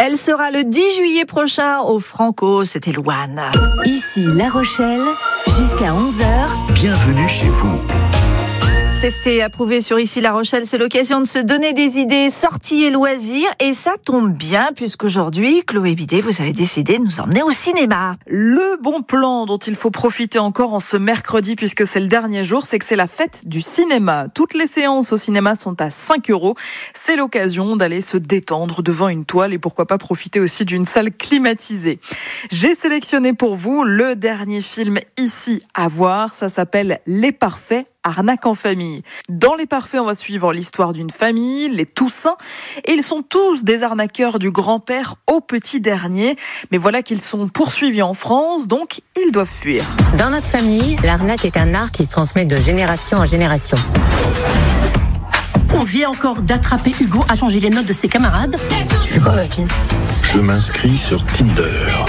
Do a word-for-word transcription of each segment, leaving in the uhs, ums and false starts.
Elle sera le dix juillet prochain au Franco, c'était Louane. Ici La Rochelle, jusqu'à onze heures. Bienvenue chez vous. Testé et approuvé sur Ici La Rochelle, c'est l'occasion de se donner des idées, sorties et loisirs. Et ça tombe bien, puisqu'aujourd'hui, Chloé Bidet, vous avez décidé de nous emmener au cinéma. Le bon plan dont il faut profiter encore en ce mercredi, puisque c'est le dernier jour, c'est que c'est la fête du cinéma. Toutes les séances au cinéma sont à cinq euros. C'est l'occasion d'aller se détendre devant une toile et pourquoi pas profiter aussi d'une salle climatisée. J'ai sélectionné pour vous le dernier film ici à voir. Ça s'appelle Les Parfaits. Arnaque en famille. Dans Les Parfaits, on va suivre l'histoire d'une famille, les Toussaint, et ils sont tous des arnaqueurs du grand-père au petit dernier. Mais voilà qu'ils sont poursuivis en France, donc ils doivent fuir. Dans notre famille, l'arnaque est un art qui se transmet de génération en génération. On vient encore d'attraper Hugo à changer les notes de ses camarades. Tu fais quoi, papy ? Je m'inscris sur Tinder.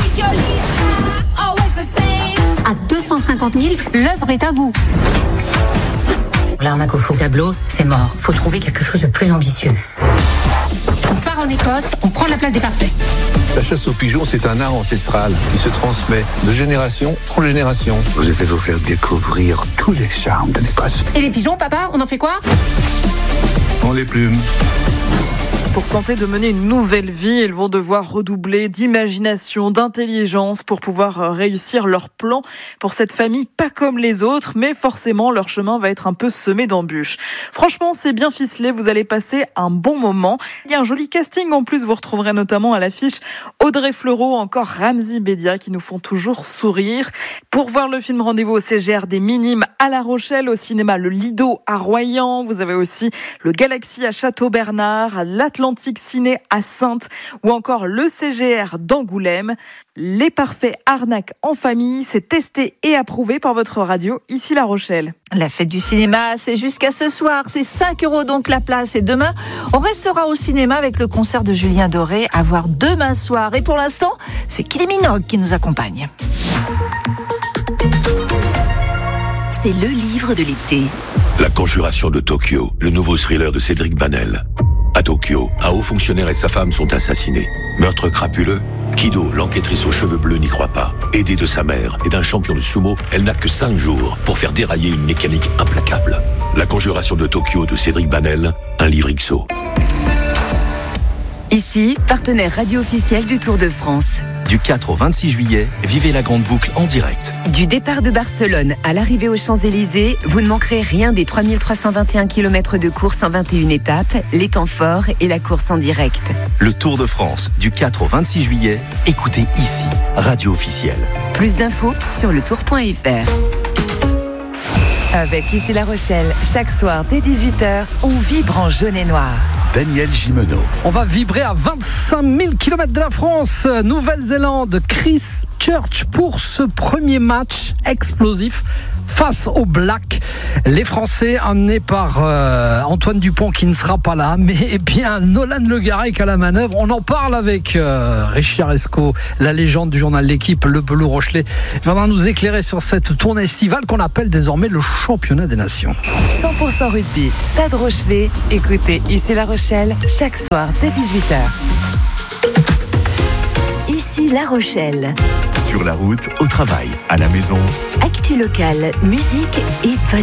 À deux cent cinquante mille, l'œuvre est à vous. L'arnaque au faux tableau, c'est mort. Faut trouver quelque chose de plus ambitieux. On part en Écosse, on prend la place des Parfaits. La chasse aux pigeons, c'est un art ancestral qui se transmet de génération en génération. Je vais vous faire découvrir tous les charmes de l'Écosse. Et les pigeons, papa, on en fait quoi ? On les plumes. Pour tenter de mener une nouvelle vie, ils vont devoir redoubler d'imagination, d'intelligence pour pouvoir réussir leur plan pour cette famille pas comme les autres, mais forcément leur chemin va être un peu semé d'embûches. Franchement, c'est bien ficelé, vous allez passer un bon moment. Il y a un joli casting en plus, vous retrouverez notamment à l'affiche Audrey Fleurot, encore Ramzy Bedia qui nous font toujours sourire. Pour voir le film, rendez-vous au C G R des Minimes à La Rochelle, au cinéma Le Lido à Royan. Vous avez aussi le Galaxy à Château-Bernard, à l'Atlantique Ciné à Saintes ou encore le C G R d'Angoulême. Les Parfaits Arnaque en famille, c'est testé et approuvé par votre radio Ici La Rochelle. La fête du cinéma, c'est jusqu'à ce soir. C'est cinq euros donc la place. Et demain, on restera au cinéma avec le concert de Julien Doré à voir demain soir. Et pour l'instant, c'est Kylie Minogue qui nous accompagne. C'est le livre de l'été. La Conjuration de Tokyo, le nouveau thriller de Cédric Banel. À Tokyo, un haut fonctionnaire et sa femme sont assassinés. Meurtre crapuleux, Kido, l'enquêtrice aux cheveux bleus, n'y croit pas. Aidée de sa mère et d'un champion de sumo, elle n'a que cinq jours pour faire dérailler une mécanique implacable. La Conjuration de Tokyo de Cédric Banel, un livre X O. Ici, partenaire radio officiel du Tour de France. Du quatre au vingt-six juillet, vivez la grande boucle en direct. Du départ de Barcelone à l'arrivée aux Champs-Élysées, vous ne manquerez rien des trois mille trois cent vingt et un kilomètres de course en vingt et une étapes, les temps forts et la course en direct. Le Tour de France, du quatre au vingt-six juillet, écoutez ici, radio officielle. Plus d'infos sur le tour point f r. Avec Ici La Rochelle, chaque soir dès dix-huit heures, on vibre en jaune et noir. Daniel Gimeno. On va vibrer à vingt-cinq mille kilomètres de la France. Nouvelle-Zélande, Christchurch pour ce premier match explosif face aux Blacks. Les Français emmenés par euh, Antoine Dupont qui ne sera pas là, mais eh bien Nolan Le Garec à la manœuvre. On en parle avec euh, Richard Esco, la légende du journal L'Équipe, le Belou Rochelet. Il viendra nous éclairer sur cette tournée estivale qu'on appelle désormais le championnat des nations. cent pour cent rugby, Stade Rochelet. Écoutez Ici La Rochelle, chaque soir dès dix-huit heures. Ici La Rochelle. Sur la route, au travail, à la maison. Actu locale, musique et podcast.